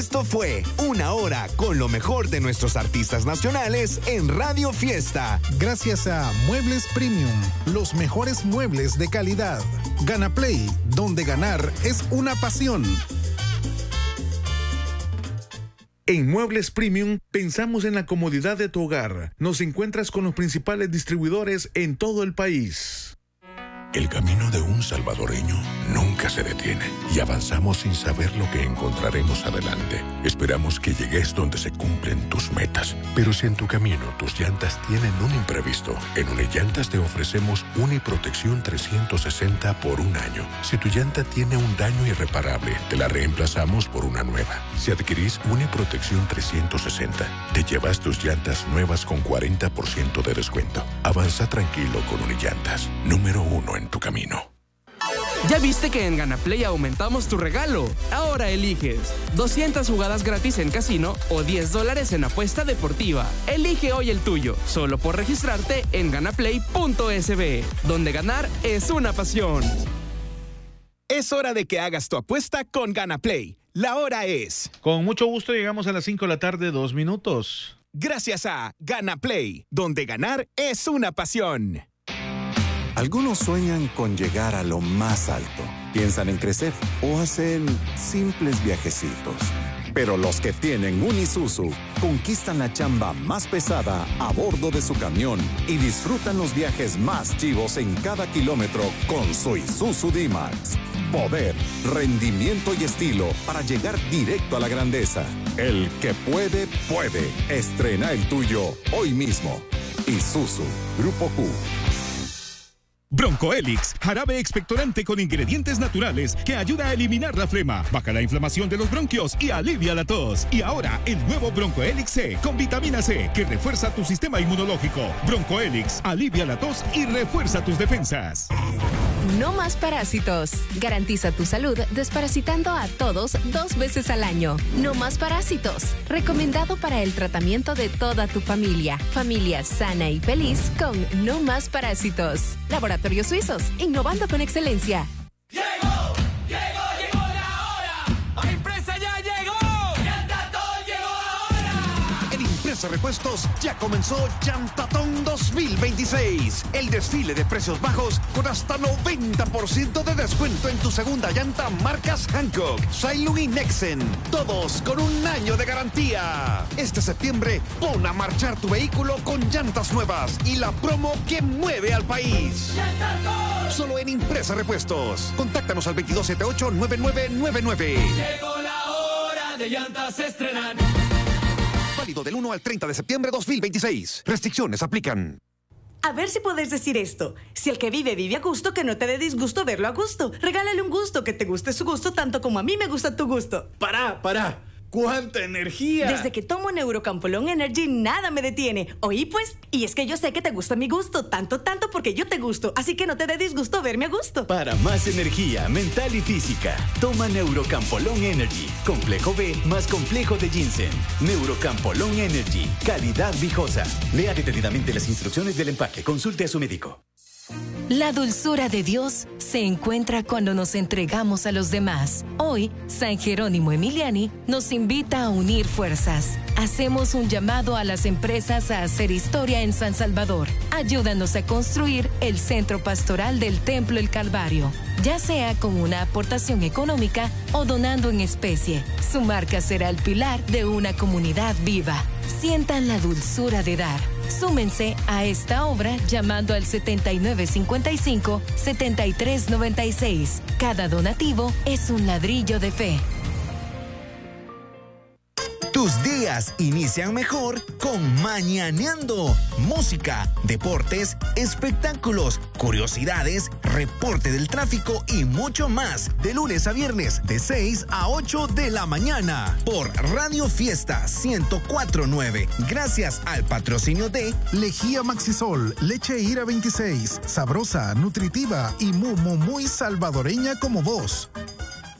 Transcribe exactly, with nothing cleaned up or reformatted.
Esto fue Una Hora con lo mejor de nuestros artistas nacionales en Radio Fiesta. Gracias a Muebles Premium, los mejores muebles de calidad. Gana Play, donde ganar es una pasión. En Muebles Premium pensamos en la comodidad de tu hogar. Nos encuentras con los principales distribuidores en todo el país. El camino de un salvadoreño nunca se detiene y avanzamos sin saber lo que encontraremos adelante. Esperamos que llegues donde se cumplen tus metas. Pero si en tu camino tus llantas tienen un imprevisto, en Unillantas te ofrecemos Uniprotección trescientos sesenta por un año. Si tu llanta tiene un daño irreparable, te la reemplazamos por una nueva. Si adquirís Uniprotección trescientos sesenta, te llevas tus llantas nuevas con cuarenta por ciento de descuento. Avanza tranquilo con Unillantas, número uno en tu camino. ¿Ya viste que en GanaPlay aumentamos tu regalo? Ahora eliges doscientas jugadas gratis en casino o diez dólares en apuesta deportiva. Elige hoy el tuyo, solo por registrarte en ganaplay punto es be, donde ganar es una pasión. Es hora de que hagas tu apuesta con GanaPlay. La hora es... Con mucho gusto llegamos a las cinco de la tarde, dos minutos. Gracias a GanaPlay, donde ganar es una pasión. Algunos sueñan con llegar a lo más alto, piensan en crecer o hacen simples viajecitos. Pero los que tienen un Isuzu conquistan la chamba más pesada a bordo de su camión y disfrutan los viajes más chivos en cada kilómetro con su Isuzu D-Max. Poder, rendimiento y estilo para llegar directo a la grandeza. El que puede, puede. Estrena el tuyo hoy mismo. Isuzu, Grupo Q. Bronco Helix, jarabe expectorante con ingredientes naturales que ayuda a eliminar la flema, baja la inflamación de los bronquios y alivia la tos. Y ahora, el nuevo Bronco Helix C con vitamina C que refuerza tu sistema inmunológico. Bronco Helix, alivia la tos y refuerza tus defensas. No más parásitos. Garantiza tu salud desparasitando a todos dos veces al año. No más parásitos. Recomendado para el tratamiento de toda tu familia. Familia sana y feliz con No más parásitos. Laboratorios Suizos, innovando con excelencia. ¡Llegó! ¡Llegó! ¡Llegó la hora! ¡A Impresa ya llegó! ¡Llantatón llegó ahora! En Impresa Repuestos ya comenzó Llantatón dos mil veintiséis. El desfile de precios bajos con hasta noventa por ciento de descuento en tu segunda llanta marcas Hankook, Shailung y Nexen. Todos con un año de garantía. Este septiembre pon a marchar tu vehículo con llantas nuevas y la promo que mueve al país. ¡Llantatón! Solo en Impresa Repuestos. Contáctanos al veintidós setenta y ocho, noventa y nueve noventa y nueve. Llegó la hora de llantas estrenar. Válido del uno al treinta de septiembre de dos mil veintiséis. Restricciones aplican. A ver si podés decir esto. Si el que vive vive a gusto, que no te dé disgusto verlo a gusto. Regálale un gusto, que te guste su gusto tanto como a mí me gusta tu gusto. Pará, pará. ¡Cuánta energía! Desde que tomo Neurocampolón Energy, nada me detiene. Oí pues, y es que yo sé que te gusta mi gusto, tanto, tanto porque yo te gusto. Así que no te dé disgusto verme a gusto. Para más energía mental y física, toma Neurocampolón Energy. Complejo B más complejo de ginseng. Neurocampolón Energy. Calidad viejosa. Lea detenidamente las instrucciones del empaque. Consulte a su médico. La dulzura de Dios se encuentra cuando nos entregamos a los demás. Hoy, San Jerónimo Emiliani nos invita a unir fuerzas. Hacemos un llamado a las empresas a hacer historia en San Salvador. Ayúdanos a construir el centro pastoral del Templo El Calvario, ya sea con una aportación económica o donando en especie. Su marca será el pilar de una comunidad viva. Sientan la dulzura de dar. Súmense a esta obra llamando al setenta y nueve cincuenta y cinco, setenta y tres noventa y seis. Cada donativo es un ladrillo de fe. Tus días inician mejor con Mañaneando. Música, deportes, espectáculos, curiosidades, reporte del tráfico y mucho más. De lunes a viernes, de seis a ocho de la mañana. Por Radio Fiesta ciento cuatro punto nueve. Gracias al patrocinio de Lejía Maxisol, leche Ira veintiséis. Sabrosa, nutritiva y muy, muy, muy salvadoreña como vos.